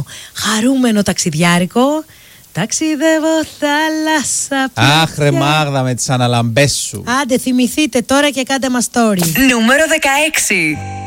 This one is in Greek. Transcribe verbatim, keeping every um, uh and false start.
χαρούμενο ταξιδιάρικο. Ταξιδεύω θάλασσα πια. Αχ ρε Μάγδα με τις αναλαμπές σου. Άντε θυμηθείτε τώρα και κάντε μας story. Νούμερο δεκαέξι.